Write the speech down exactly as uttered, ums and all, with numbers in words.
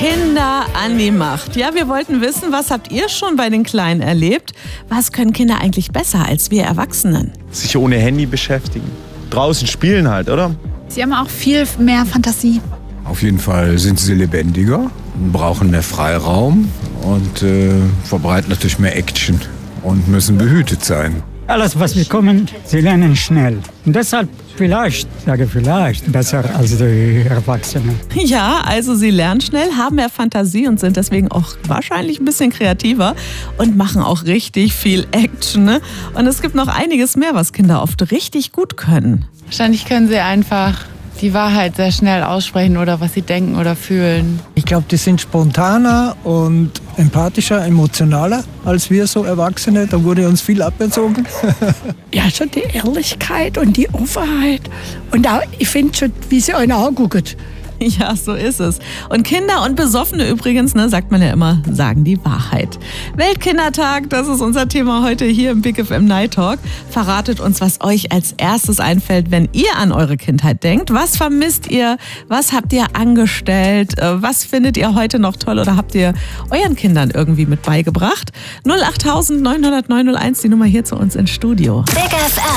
Kinder an die Macht. Ja, wir wollten wissen, was habt ihr schon bei den Kleinen erlebt? Was können Kinder eigentlich besser als wir Erwachsenen? Sich ohne Handy beschäftigen. Draußen spielen halt, oder? Sie haben auch viel mehr Fantasie. Auf jeden Fall sind sie lebendiger, brauchen mehr Freiraum und äh, verbreiten natürlich mehr Action und müssen behütet sein. Alles, was wir bekommen, sie lernen schnell. Und deshalb vielleicht, sage vielleicht, besser als die Erwachsenen. Ja, also sie lernen schnell, haben mehr Fantasie und sind deswegen auch wahrscheinlich ein bisschen kreativer und machen auch richtig viel Action. Ne? Und es gibt noch einiges mehr, was Kinder oft richtig gut können. Wahrscheinlich können sie einfach die Wahrheit sehr schnell aussprechen oder was sie denken oder fühlen. Ich glaube, die sind spontaner und empathischer, emotionaler als wir so Erwachsene. Da wurde uns viel aberzogen. Ja, schon die Ehrlichkeit und die Offenheit. Und auch, ich finde schon, wie sie einen angucken. Ja, so ist es. Und Kinder und Besoffene übrigens, ne, sagt man ja immer, sagen die Wahrheit. Weltkindertag, das ist unser Thema heute hier im Big F M Night Talk. Verratet uns, was euch als erstes einfällt, wenn ihr an eure Kindheit denkt. Was vermisst ihr? Was habt ihr angestellt? Was findet ihr heute noch toll oder habt ihr euren Kindern irgendwie mit beigebracht? null acht neun null null neun null eins, die Nummer hier zu uns ins Studio. Big F